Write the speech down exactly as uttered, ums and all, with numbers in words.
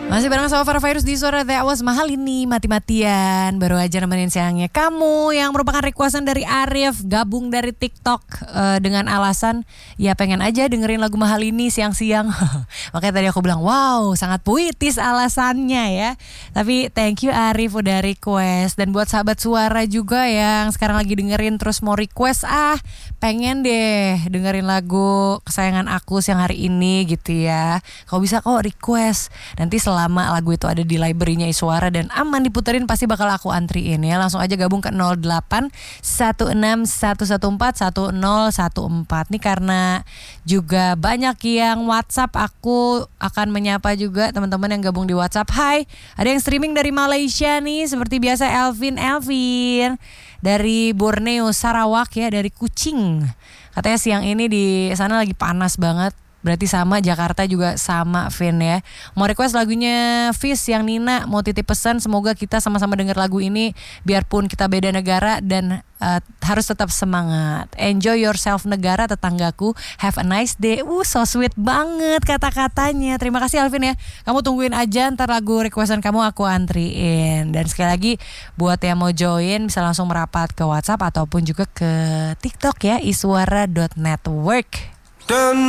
Masih bareng sama Farah Virus di Suara That Was Mahal ini mati-matian. Baru aja nemenin siangnya kamu yang merupakan requestan dari Arif, gabung dari TikTok uh, dengan alasan ya pengen aja dengerin lagu Mahal ini siang-siang. Makanya tadi aku bilang wow sangat puitis alasannya ya. Tapi thank you Arif udah request. Dan buat sahabat suara juga yang sekarang lagi dengerin terus mau request, ah pengen deh dengerin lagu kesayangan aku siang hari ini gitu ya. Kalau bisa kok request. Nanti selama lagu itu ada di library-nya Iswara dan aman diputerin pasti bakal aku antriin ya. Langsung aja gabung ke nol delapan satu enam satu satu empat satu nol satu empat. Nih karena juga banyak yang WhatsApp, aku akan menyapa juga teman-teman yang gabung di WhatsApp. Hai, ada yang streaming dari Malaysia nih seperti biasa Elvin Elvin dari Borneo Sarawak ya, dari Kuching. Katanya siang ini di sana lagi panas banget. Berarti sama Jakarta juga sama Vin ya. Mau request lagunya Fis yang Nina, mau titip pesan semoga kita sama-sama denger lagu ini biarpun kita beda negara dan uh, harus tetap semangat. Enjoy yourself negara tetanggaku. Have a nice day. Uh so sweet banget kata-katanya. Terima kasih Alvin ya. Kamu tungguin aja ntar lagu requestan kamu aku antriin. Dan sekali lagi buat yang mau join bisa langsung merapat ke WhatsApp ataupun juga ke TikTok ya, iswara dot network.